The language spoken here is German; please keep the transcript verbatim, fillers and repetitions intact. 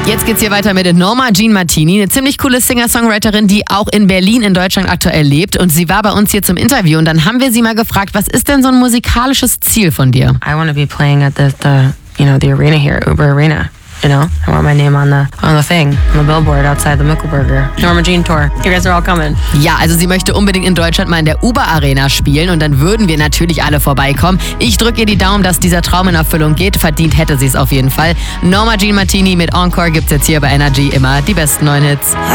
Jetzt geht's hier weiter mit Norma Jean Martini, eine ziemlich coole Singer-Songwriterin, die auch in Berlin in Deutschland aktuell lebt. Und sie war bei uns hier zum Interview und dann haben wir sie mal gefragt, was ist denn so ein musikalisches Ziel von dir? I want to be playing at the, the, you know, the arena here, Uber Arena. You know, I want my name on the on the thing, on the billboard outside the Mickelburger. Norma Jean Tour. You guys are all coming. Ja, also sie möchte unbedingt in Deutschland mal in der Uber Arena spielen und dann würden wir natürlich alle vorbeikommen. Ich drücke ihr die Daumen, dass dieser Traum in Erfüllung geht. Verdient hätte sie es auf jeden Fall. Norma Jean Martini mit Encore gibt's jetzt hier bei Energy immer die besten neuen Hits.